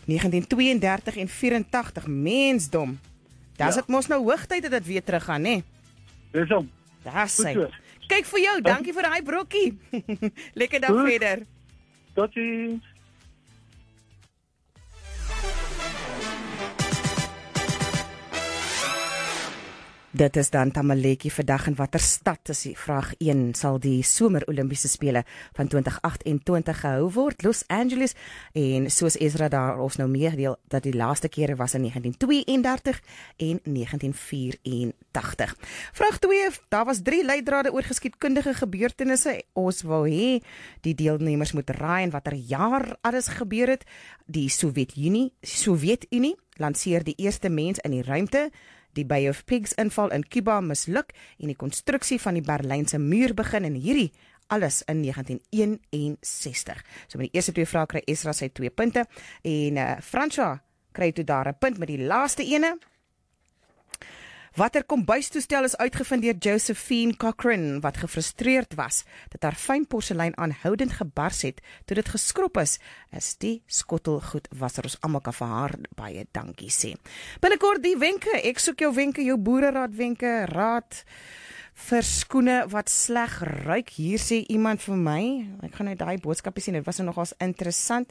1932 en 84, mensdom. Dis het mos nou hoogtyd dat dit weer teruggaan, né? Dis hom. Daar's hy. Kyk vir jou, dankie vir daai brokkie. Lekker dag verder. Totsiens. Dit is dan Tamaletjie vandag in watter stad is die vraag 1 sal die somer Olimpiese spele van 2028 gehou word? Los Angeles, en soos Ezra daar ons nou meedeel dat die laaste kere was in 1932 en 1984. Vraag 2, daar was 3 leidrade oor geskiedkundige gebeurtenisse. Ons wou hê die deelnemers moet raai in watter jaar alles gebeur het. Die Sowjetunie lanseer die eerste mens in die ruimte. Die Bay of Pigs inval in Cuba misluk en die konstruksie van die Berlynse muur begin, en hierdie alles in 1961. So met die eerste 2 vrae kry Ezra sy 2 punte en Franswa kry toe daar 'n punt met die laaste ene. Watter kombuistoestel is uitgevind deur Josephine Cochrane wat gefrustreerd was dat haar fyn porselein aanhoudend gebars het toe dit geskrob is die skottelgoedwasser. Ons almal kan vir haar baie dankie sê. Binnekort die wenke, ek soek jou wenke, jou boereraad wenke, raad vir skoene wat sleg ruik. Hier sê iemand vir my, ek gaan net daai boodskapie sien, dit was nogals interessant.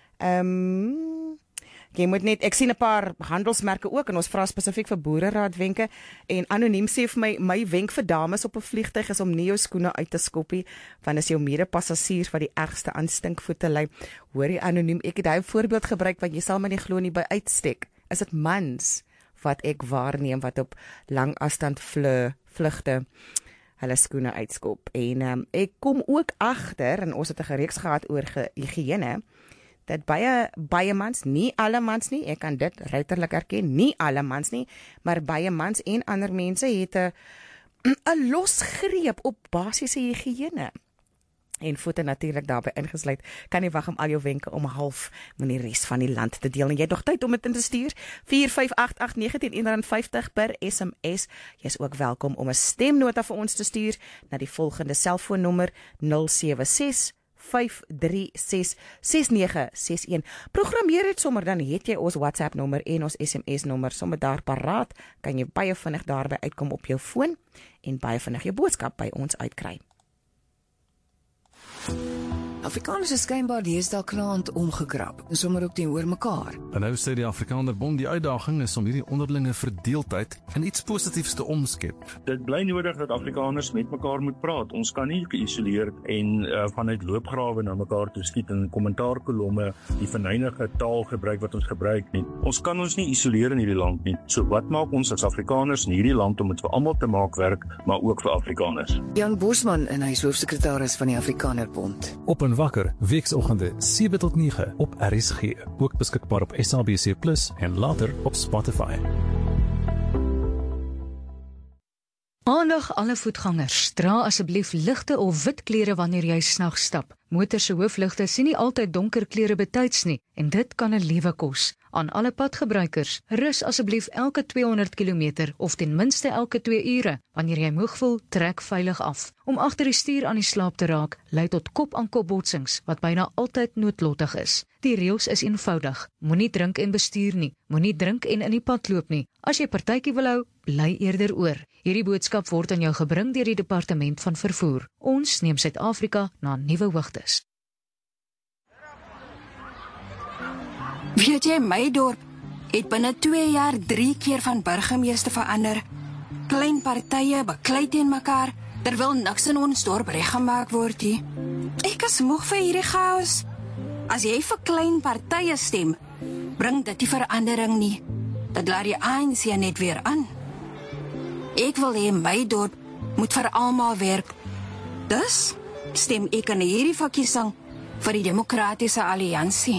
Jy moet net, ek sien 'n paar handelsmerke ook en ons vra spesifiek vir boereraad wenke, en anoniem sê vir my wenk vir dames op 'n vliegtuig is om nie jou skoene uit te skoppie, want is jou medepassasiers wat die ergste aan stinkvoete ly. Hoor jy anoniem, ek het hy voorbeeld gebruik want jy sal my nie glo nie, by uitstek is dit mans wat ek waarneem wat op lang afstand vlugte hulle skoene uitskop. En ek kom ook agter, en ons het 'n gereeks gehad oor higiëne, dat baie mans, nie alle mans nie, ek kan dit ruiterlik erken, nie alle mans nie, maar baie mans en ander mense het 'n losgreep op basiese higiëne. En voete natuurlik daarbey ingesluit. Kan nie wag om al jou wenke om 1/2 met die res van die land te deel. En jy het nog tyd om dit in te stuur. 45889 teen R1.50 per SMS. Jy is ook welkom om 'n stemnota vir ons te stuur na die volgende selfoonnommer 076 5366961. Programmeer dit sommer, dan het jy ons WhatsApp nommer en ons SMS nommer sommer daar paraat. Kan jy baie vinnig daarby uitkom op jou foon en baie vinnig jou boodskap by ons uitkry. Afrikaners is skynbaar deesdae kraand omgekrap, en sommer ook teenoor mekaar. En nou sê die Afrikanerbond die uitdaging is om hierdie onderlinge verdeeldheid in iets positiefs te omskep. Dit bly nodig dat Afrikaners met mekaar moet praat. Ons kan nie geïsoleerd en vanuit loopgrawe na mekaar toe skiet en kommentaarkolomme die verneynige taal gebruik wat ons gebruik nie. Ons kan ons nie isoleer in hierdie land nie. So wat maak ons as Afrikaners in hierdie land om dit vir almal te maak werk, maar ook vir Afrikaners? Jan Bosman, en hy is hoofsekretaris van die Afrikanerbond. Op en wakker, weeksoggende 7 tot 9 op RSG. Ook beskikbaar op SABC+ en later op Spotify. Aandag alle voetgangers, dra asseblief ligte of wit klere wanneer jy snags stap. Motors se hoofligte sien nie altyd donker klere betyds nie, en dit kan 'n lewe kos. Aan alle padgebruikers, rus asseblief elke 200 km of ten minste elke 2 ure. Wanneer jy moeg voel, trek veilig af. Om agter die stuur aan die slaap te raak, lei tot kop-aan-kop botsings wat byna altyd noodlottig is. Die reëls is eenvoudig. Moenie drink en bestuur nie. Moenie drink en in die pad loop nie. As jy partytjie wil hou, bly eerder oor. Hierdie boodskap word aan jou gebring deur die Departement van Vervoer. Ons neem Suid-Afrika na nuwe hoogtes. Weet jy, my dorp het binne 2 jaar 3 keer van burgemeester verander. Klein partye beklei teen mekaar, terwyl niks in ons dorp reggemaak word nie. Ek is moeg vir hierdie chaos. As jy vir klein partye stem, bring dit die verandering nie. Dit laat die ANC net weer aan. Ek wil hê my dorp moet vir almal werk. Dus stem ek in hierdie verkiesing vir die Demokratiese Alliansie.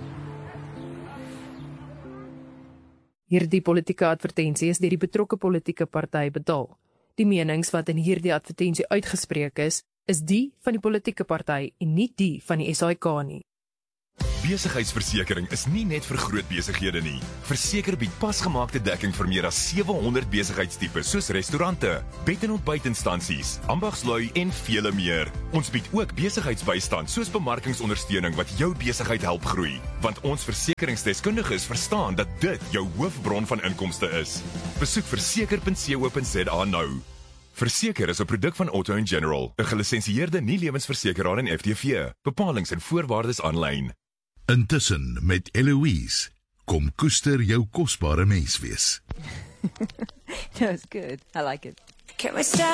Hierdie politieke advertensie is deur die betrokke politieke party betaal. Die menings wat in hierdie advertensie uitgespreek is die van die politieke party en nie die van die SAIK nie. Besigheidsversekering is nie net vir groot besighede nie. Verseker bied pasgemaakte dekking vir meer as 700 besigheidstipes soos restaurante, bed- en ontbytinstansies, ambagslui en vele meer. Ons bied ook besigheidsbystand soos bemarkingsondersteuning wat jou besigheid help groei, want ons versekeringsdeskundiges verstaan dat dit jou hoofbron van inkomste is. Besoek verseker.co.za nou. Verseker is 'n produk van Auto & General, 'n gelisensieerde nie-lewensversekeraar en FTV. Bepalings en voorwaardes aanlyn. Intussen met Eloise, kom koester jou kosbare menswees. That was good. I like it. Can we stop?